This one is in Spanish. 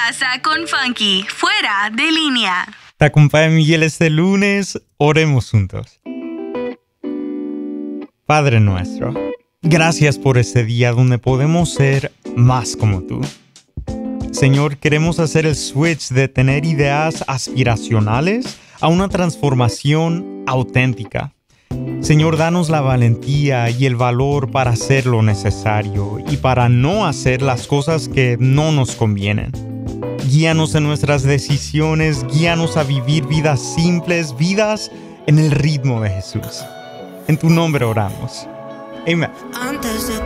casa con Funky, fuera de línea. Te acompaña Miguel este lunes. Oremos juntos. Padre nuestro, gracias por este día donde podemos ser más como tú. Señor, queremos hacer el switch de tener ideas aspiracionales a una transformación auténtica. Señor, danos la valentía y el valor para hacer lo necesario y para no hacer las cosas que no nos convienen. Guíanos en nuestras decisiones, guíanos a vivir vidas simples, vidas en el ritmo de Jesús. En tu nombre oramos. Amén.